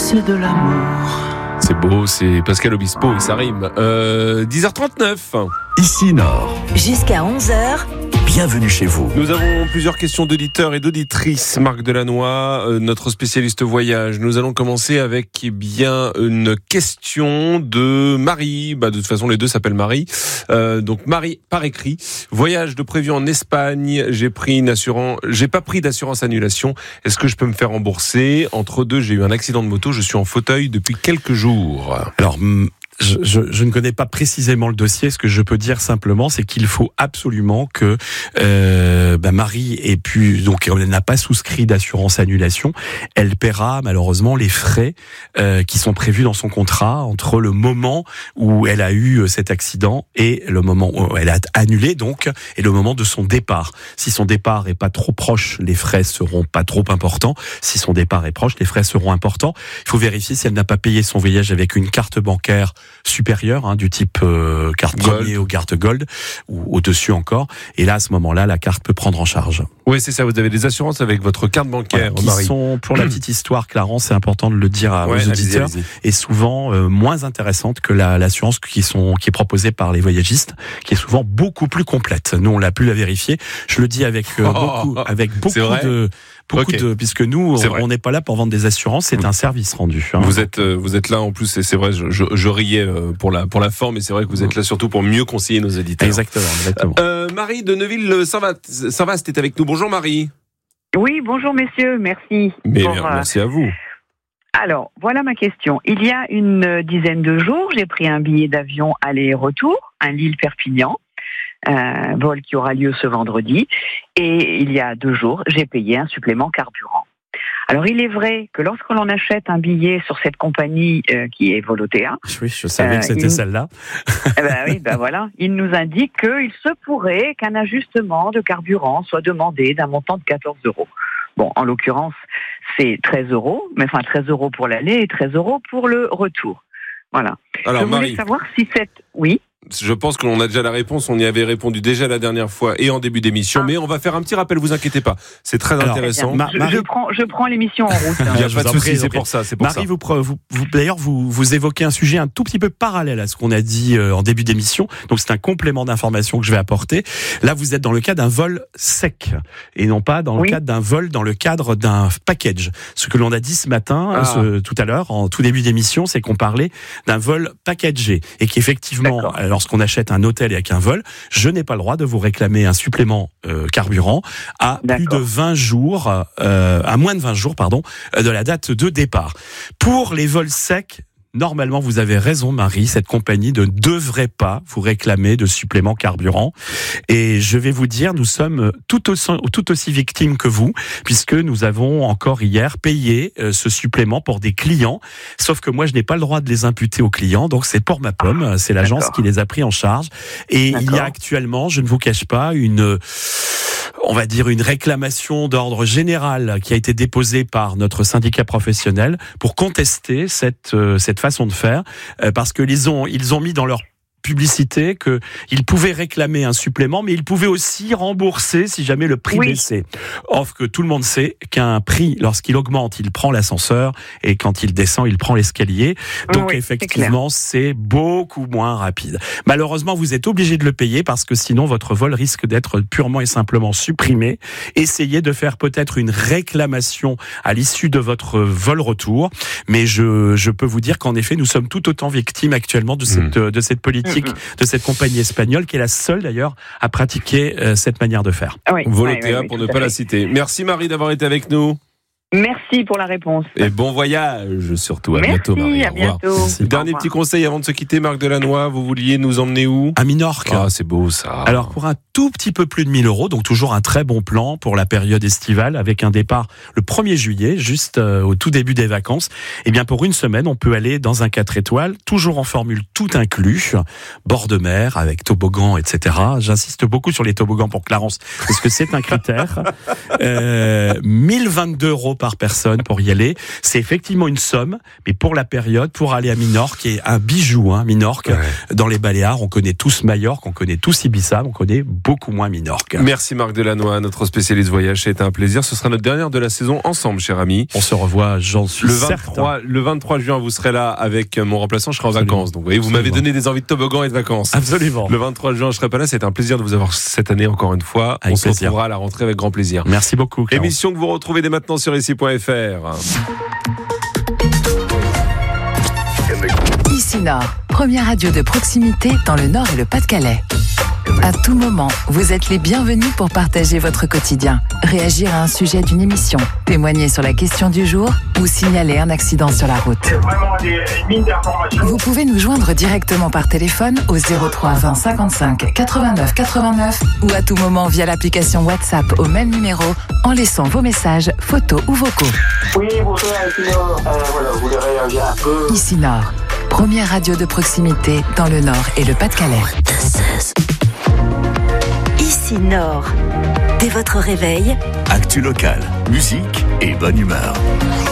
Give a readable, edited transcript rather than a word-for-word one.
c'est de l'amour. C'est beau, c'est Pascal Obispo et ça rime. 10h39. Ici Nord. Jusqu'à 11h. Bienvenue chez vous. Nous avons plusieurs questions d'auditeurs et d'auditrices. Marc Delannoy, notre spécialiste voyage. Nous allons commencer avec une question de Marie. De toute façon, les deux s'appellent Marie. Donc Marie par écrit. Voyage de prévu en Espagne. J'ai pas pris d'assurance annulation. Est-ce que je peux me faire rembourser? Entre deux, j'ai eu un accident de moto. Je suis en fauteuil depuis quelques jours. Alors, je ne connais pas précisément le dossier. Ce que je peux dire simplement, c'est qu'il faut absolument que Marie ait pu, donc elle n'a pas souscrit d'assurance annulation. Elle paiera malheureusement les frais qui sont prévus dans son contrat entre le moment où elle a eu cet accident et le moment où elle a annulé donc et le moment de son départ. Si son départ est pas trop proche, les frais seront pas trop importants. Si son départ est proche, les frais seront importants. Il faut vérifier si elle n'a pas payé son voyage avec une carte bancaire supérieure, du type carte premier ou carte gold, ou au-dessus encore. Et là, à ce moment-là, la carte peut prendre en charge. Oui, c'est ça. Vous avez des assurances avec votre carte bancaire, qui Marie. sont, pour la petite histoire, Clarence, c'est important de le dire aux auditeurs, allez-y. et souvent moins intéressantes que l'assurance qui est proposée par les voyagistes, qui est souvent beaucoup plus complète. Nous, on l'a pu la vérifier. Je le dis avec beaucoup puisque nous, on n'est pas là pour vendre des assurances, c'est un service rendu. Vous êtes là en plus, et c'est vrai, je riais pour la forme, mais c'est vrai que vous êtes là surtout pour mieux conseiller nos éditeurs. Exactement. Marie de Neuville-Saint-Vaast est avec nous. Bonjour Marie. Oui, bonjour messieurs, merci. Merci à vous. Alors, voilà ma question. Il y a une dizaine de jours, j'ai pris un billet d'avion aller-retour, un Lille-Perpignan, vol qui aura lieu ce vendredi. Et il y a 2 jours, j'ai payé un supplément carburant. Alors, il est vrai que lorsque l'on achète un billet sur cette compagnie qui est Volotea... Oui, je savais que c'était celle-là. Voilà. Il nous indique qu'il se pourrait qu'un ajustement de carburant soit demandé d'un montant de 14 €. Bon, en l'occurrence, c'est 13 €, mais 13 € pour l'aller et 13 € pour le retour. Voilà. Alors, je voulais Marie, savoir si cette... Oui. Je pense qu'on a déjà la réponse, on y avait répondu déjà la dernière fois et en début d'émission, mais on va faire un petit rappel, vous inquiétez pas, c'est très intéressant. Je prends l'émission en route. Il n'y a pas de souci, c'est pour ça. Marie, vous évoquez un sujet un tout petit peu parallèle à ce qu'on a dit en début d'émission, donc c'est un complément d'information que je vais apporter. Là, vous êtes dans le cas d'un vol sec et non pas dans le cadre d'un vol dans le cadre d'un package. Ce que l'on a dit ce matin, tout à l'heure, en tout début d'émission, c'est qu'on parlait d'un vol packagé et qu'effectivement, lorsqu'on achète un hôtel et avec un vol, je n'ai pas le droit de vous réclamer un supplément carburant à plus de 20 jours, à moins de 20 jours, de la date de départ. Pour les vols secs, normalement, vous avez raison, Marie, cette compagnie ne devrait pas vous réclamer de supplément carburant. Et je vais vous dire, nous sommes tout aussi victimes que vous, puisque nous avons encore hier payé ce supplément pour des clients. Sauf que moi, je n'ai pas le droit de les imputer aux clients, donc c'est pour ma pomme. C'est l'agence qui les a pris en charge. Et il y a actuellement, je ne vous cache pas, une réclamation d'ordre général qui a été déposée par notre syndicat professionnel pour contester cette façon de faire, parce que ils ont mis dans leur publicité qu'ils pouvaient réclamer un supplément, mais ils pouvaient aussi rembourser si jamais le prix baissait. Or que tout le monde sait qu'un prix, lorsqu'il augmente, il prend l'ascenseur, et quand il descend, il prend l'escalier. Donc effectivement, c'est beaucoup moins rapide. Malheureusement, vous êtes obligé de le payer parce que sinon, votre vol risque d'être purement et simplement supprimé. Essayez de faire peut-être une réclamation à l'issue de votre vol retour, mais je peux vous dire qu'en effet, nous sommes tout autant victimes actuellement de cette politique de cette compagnie espagnole, qui est la seule d'ailleurs à pratiquer cette manière de faire. Volotea, pour ne pas la citer. Merci Marie d'avoir été avec nous. Merci pour la réponse. Et bon voyage surtout. À bientôt Marie. À bientôt. Dernier petit conseil avant de se quitter, Marc Delannoy, vous vouliez nous emmener où? À Minorque. Ah, c'est beau ça. Alors pour un tout petit peu plus de 1 000 €, donc toujours un très bon plan pour la période estivale, avec un départ le 1er juillet, juste au tout début des vacances. Eh bien pour une semaine, on peut aller dans un 4 étoiles, toujours en formule tout inclus, bord de mer, avec toboggan, etc. J'insiste beaucoup sur les toboggans pour Clarence, parce que c'est un critère. 1 022 € par personne pour y aller. C'est effectivement une somme, mais pour la période, pour aller à Minorque, qui est un bijou, Minorque. Ouais. Dans les Baléares, on connaît tous Majorque, on connaît tous Ibiza, on connaît beaucoup moins Minorque. Merci Marc Delannoy, notre spécialiste voyage. C'était un plaisir. Ce sera notre dernière de la saison ensemble, cher ami. On se revoit, j'en suis certain. Le 23 juin, vous serez là avec mon remplaçant. Je serai en vacances. Donc, vous voyez, vous m'avez donné des envies de toboggan et de vacances. Absolument. Le 23 juin, je serai pas là. C'est un plaisir de vous avoir cette année encore une fois. Avec on se plaisir. retrouvera à la rentrée avec grand plaisir. Merci beaucoup. Clarence. Émission que vous retrouvez dès maintenant sur ici.fr. Ici Nord, première radio de proximité dans le Nord et le Pas-de-Calais. À tout moment, vous êtes les bienvenus pour partager votre quotidien, réagir à un sujet d'une émission, témoigner sur la question du jour ou signaler un accident sur la route. Vous pouvez nous joindre directement par téléphone au 03 20 55 89 89 ou à tout moment via l'application WhatsApp au même numéro en laissant vos messages, photos ou vocaux. Oui, bonjour, Ici Nord. Voilà, vous voulez réagir un peu. Ici Nord, première radio de proximité dans le Nord et le Pas-de-Calais. Ici Nord. Dès votre réveil, Actu locale, musique et bonne humeur.